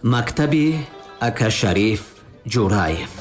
мактаби Акашариф Ҷураев.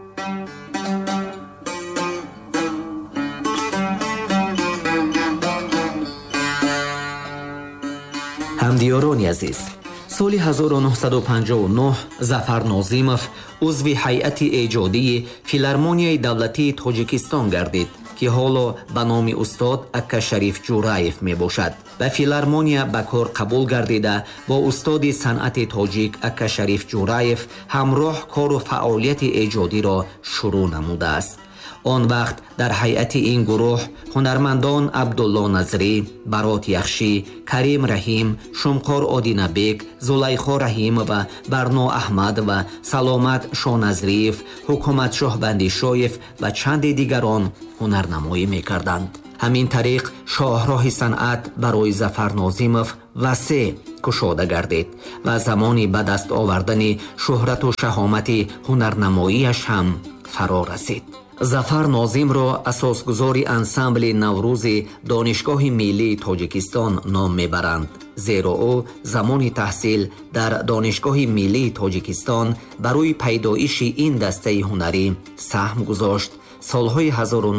ҳамдиёрони азиз, соли 1959 Зафар Нозимов узви ҳайати эҷодии филармонияи давлатии Тоҷикистон гардид, ки ҳоло ба номи устод Акашариф Ҷураев мебошад. ба филармония ба кор қабул гардида бо устоди санъати тоҷик Акашариф Ҷураев ҳамроҳ кору фаъолияти эҷодиро шурӯъ намудааст. он вақт дар ҳайати ин гурӯҳ ҳунармандон Абдулло Назрӣ, Барот Яхшӣ, Карим Раҳим, Шумқор Одинабек, Зулайхо Раҳимова, Барно Аҳмадова, Саломат Шоназриев, Ҳукуматшоҳ Бандишоев ва чанде дигарон ҳунарнамоӣ мекарданд. ҳамин тариқ шоҳроҳи санъат барои Зафар Нозимов васеъ кушода гардид ва замони ба даст овардани шӯҳрату шаҳомати ҳунарнамоияш ҳам фаро расид. Зафар Нозимро асосгузори ансамбли Наврӯзи Донишгоҳи Миллии Тоҷикистон ном мебаранд, зеро ӯ замони таҳсил дар Донишгоҳи Миллии Тоҷикистон барои пайдоиши ин дастаи ҳунарӣ саҳм гузошт солҳои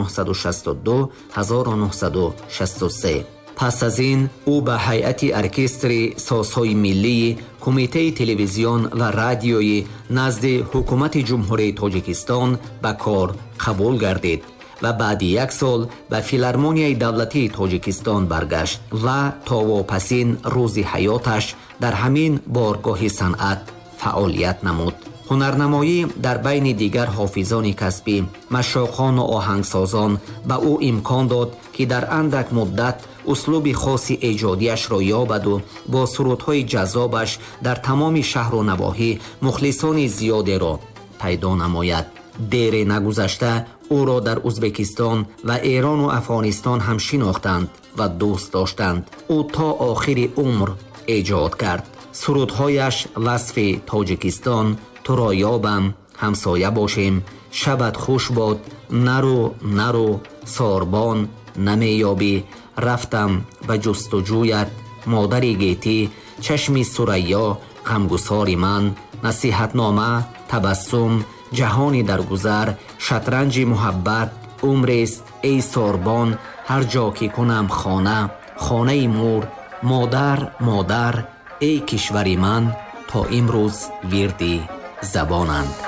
1962-1963. пас аз ин ӯ ба ҳайати оркестри созҳои миллии Кумитаи телевизион ва радиои назди ҳукумати ҷумҳурии Тоҷикистон ба кор қабул гардид ва баъди як сол ба филармонияи давлатии Тоҷикистон баргашт ва то вопасин рӯзи ҳаёташ дар ҳамин боргоҳи санъат фаъолият намуд. ҳунарнамоӣ дар байни дигар ҳофизони касбӣ, машоқону оҳангсозон ба ӯ имкон дод, ки дар андак муддат услуби хоси эҷодиашро ёбаду бо сурудҳои ҷаззобаш дар тамоми шаҳру навоҳӣ мухлисони зиёдеро пайдо намояд. дере нагузашта ӯро дар Узбекистон ва Эрону Афғонистон ҳам шинохтанд ва дӯст доштанд. ӯ то охири умр эҷод кард. сурудҳояш васфи Тоҷикистон, туро ёбам, ҳамсоя бошем, шабат хуш бод, нарӯ нарӯ, сорбон намеёбӣ, рафтам ба ҷустуҷӯят, модари гетӣ, чашми Сурайё, ғамгусори ман, насиҳатнома, табассум, ҷаҳони дар гузар, шатранҷи муҳаббат, умрест, эй сорбон, ҳар ҷо ки кунам хона, хонаи мур, модар модар, эй кишвари ман, то имрӯз вирди забонанд.